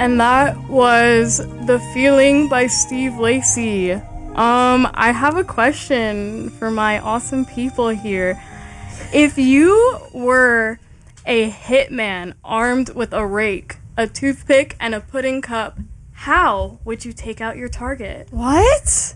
And that was The Feeling by Steve Lacy. I have a question for my awesome people here. If you were a hitman armed with a rake, a toothpick, and a pudding cup, how would you take out your target? What?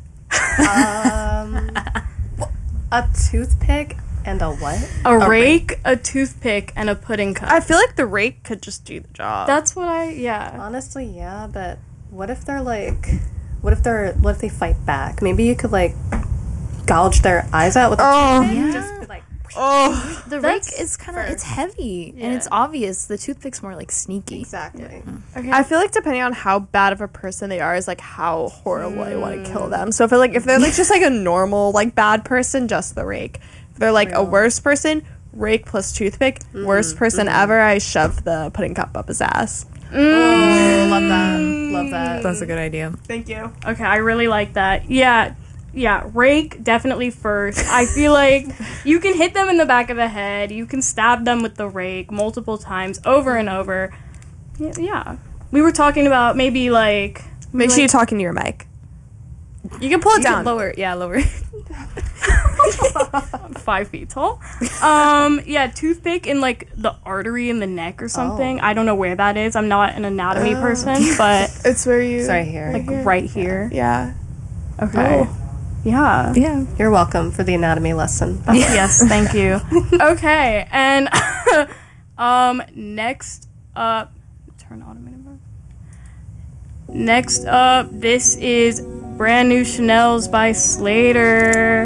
A toothpick and a what? A rake, a toothpick, and a pudding cup. I feel like the rake could just do the job. That's what yeah. Honestly, yeah, but what if they're like, what if they fight back? Maybe you could like gouge their eyes out with a toothpick. yeah. Just be like, The rake is kind of, it's heavy, and it's obvious. The toothpick's more, like, sneaky. exactly. Okay. I feel like depending on how bad of a person they are is like how horrible I want to kill them. So if they're like just like a normal like bad person, just the rake. If they're like a worse person, rake plus toothpick. Worst person ever, I shove the pudding cup up his ass. Oh, love that. Love that. That's a good idea. Thank you. Okay, I really like that. Yeah, rake definitely first. I feel like you can hit them in the back of the head. You can stab them with the rake multiple times, over and over. Yeah. We were talking about maybe like... Make sure you're talking to your mic. You can pull it down. Lower. 5 feet tall. Yeah, toothpick in like the artery in the neck or something. I don't know where that is. I'm not an anatomy person, but It's where you. It's right here. like right here. Yeah. Okay. Yeah. You're welcome for the anatomy lesson. Yes, thank you. Okay, and next up, turn automated mode. Next up, this is Brand New Chanel's by Slater.